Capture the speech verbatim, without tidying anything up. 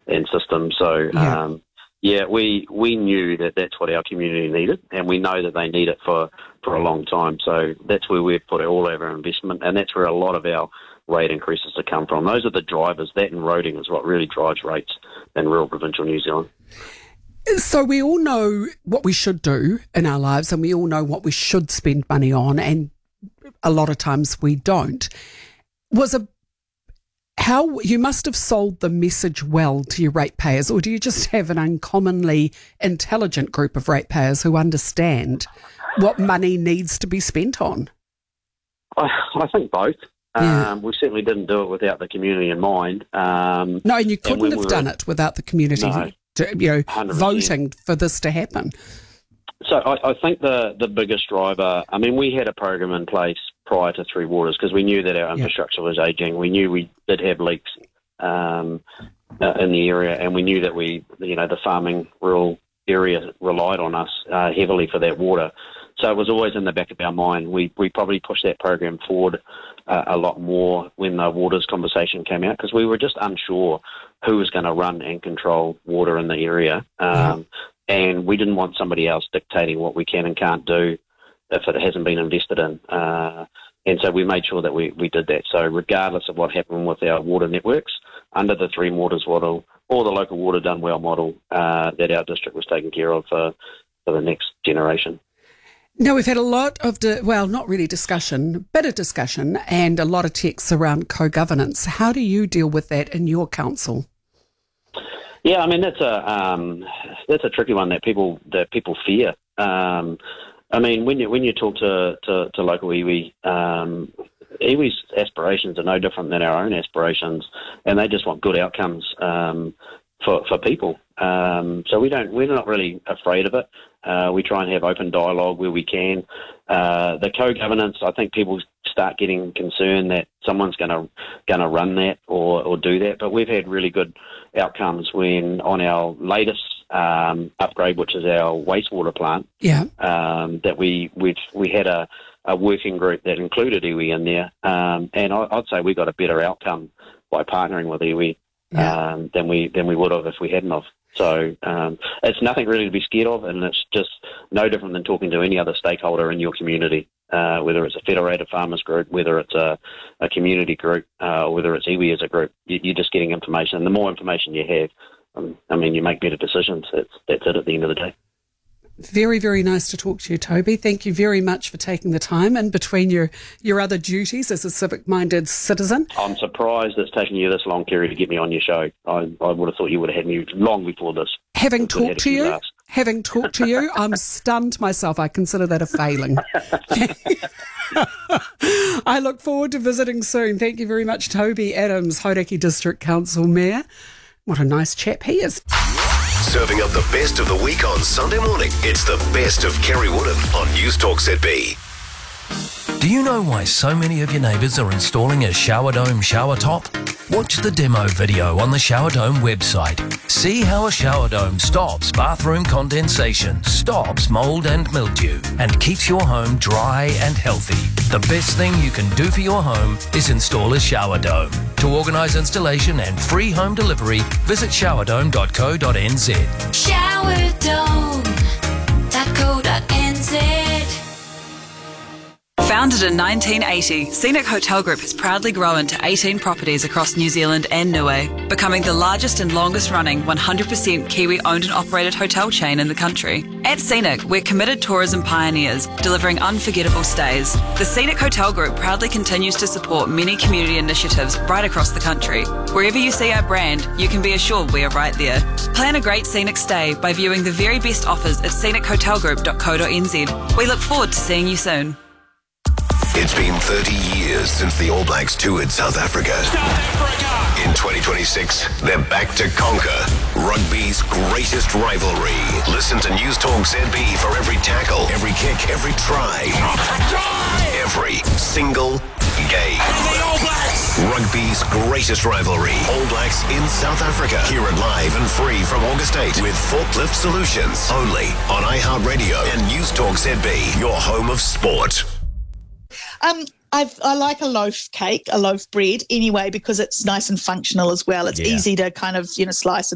and systems. So, Yeah. um, yeah, we we knew that that's what our community needed, and we know that they need it for, for a long time. So that's where we've put all of our investment, and that's where a lot of our rate increases to come from. Those are the drivers. That and roading is what really drives rates in rural provincial New Zealand. So we all know what we should do in our lives, and we all know what we should spend money on, and a lot of times we don't. Was a how you must have sold the message well to your ratepayers, or do you just have an uncommonly intelligent group of ratepayers who understand what money needs to be spent on? I, I think both. Yeah. Um, we certainly didn't do it without the community in mind. Um, No, and you couldn't when have we were- done it without the community, No. to, you know, one hundred percent. voting for this to happen. So I, I think the, the biggest driver, I mean, we had a program in place prior to Three Waters because we knew that our infrastructure was ageing. We knew we did have leaks um, uh, in the area, and we knew that we, you know, the farming rural area relied on us uh, heavily for that water. So it was always in the back of our mind. We we probably pushed that program forward uh, a lot more when the waters conversation came out because we were just unsure who was going to run and control water in the area. Um, yeah. And we didn't want somebody else dictating what we can and can't do if it hasn't been invested in. Uh, and so we made sure that we, we did that. So regardless of what happened with our water networks, under the Three Waters model or the local water done well model, uh, that our district was taken care of for, for the next generation. Now, we've had a lot of, di- well, not really discussion, bit of discussion and a lot of texts around co-governance. How do you deal with that in your council? Yeah, I mean, that's a um, that's a tricky one that people that people fear. Um, I mean, when you when you talk to, to, to local iwi, um, iwi's aspirations are no different than our own aspirations, and they just want good outcomes um, for for people. Um, so we don't we're not really afraid of it. Uh, we try and have open dialogue where we can. Uh, the co-governance, I think people start getting concerned that someone's going to going to run that or, or do that. But we've had really good outcomes when on our latest um, upgrade, which is our wastewater plant, yeah, um, that we we we had a, a working group that included iwi in there, um, and I, I'd say we got a better outcome by partnering with iwi yeah. um, than we than we would have if we hadn't have. So um, it's nothing really to be scared of, and it's just no different than talking to any other stakeholder in your community, uh, whether it's a federated farmers group, whether it's a, a community group, uh, or whether it's iwi as a group. You, you're just getting information. And the more information you have, um, I mean, you make better decisions. That's, that's it at the end of the day. Very, very nice to talk to you, Toby. Thank you very much for taking the time in between your, your other duties as a civic-minded citizen. I'm surprised it's taken you this long, Kerry, to get me on your show. I, I would have thought you would have had me long before this. Having talked to you, last. having talked to you, I'm stunned myself. I consider that a failing. I look forward to visiting soon. Thank you very much, Toby Adams, Hauraki District Council Mayor. What a nice chap he is. Serving up the best of the week on Sunday morning. It's the best of Kerry Woodham on Newstalk Z B. Do you know why so many of your neighbours are installing a Shower Dome shower top? Watch the demo video on the Shower Dome website. See how a shower dome stops bathroom condensation, stops mould and mildew, and keeps your home dry and healthy. The best thing you can do for your home is install a shower dome. To organise installation and free home delivery, visit shower dome dot co dot n z. shower dome dot co dot n z. Founded in nineteen eighty, Scenic Hotel Group has proudly grown to eighteen properties across New Zealand and Niue, becoming the largest and longest running one hundred percent Kiwi owned and operated hotel chain in the country. At Scenic, we're committed tourism pioneers, delivering unforgettable stays. The Scenic Hotel Group proudly continues to support many community initiatives right across the country. Wherever you see our brand, you can be assured we are right there. Plan a great scenic stay by viewing the very best offers at scenic hotel group dot co dot n z. We look forward to seeing you soon. It's been thirty years since the All Blacks toured South Africa. South Africa! In twenty twenty-six, they're back to conquer rugby's greatest rivalry. Listen to Newstalk Z B for every tackle, every kick, every try, Try! every single game. The All Blacks! Rugby's greatest rivalry. All Blacks in South Africa. Hear it live and free from August eighth with Forklift Solutions. Only on iHeartRadio and Newstalk Z B, your home of sport. Um, I've, I like a loaf cake, a loaf bread anyway, because it's nice and functional as well. It's Yeah. easy to kind of, you know, slice and